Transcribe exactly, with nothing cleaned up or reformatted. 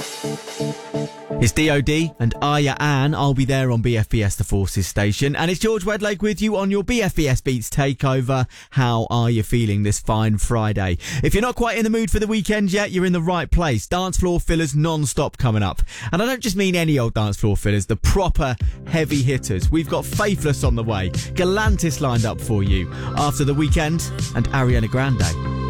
It's D O D and Aya Ann. I'll be there on B F B S The Forces station. And it's George Wedlake with you on your B F B S Beats Takeover. How are you feeling this fine Friday? If you're not quite in the mood for the weekend yet, you're in the right place. Dance floor fillers non-stop coming up. And I don't just mean any old dance floor fillers, the proper heavy hitters. We've got Faithless on the way, Galantis lined up for you after The Weeknd and Ariana Grande.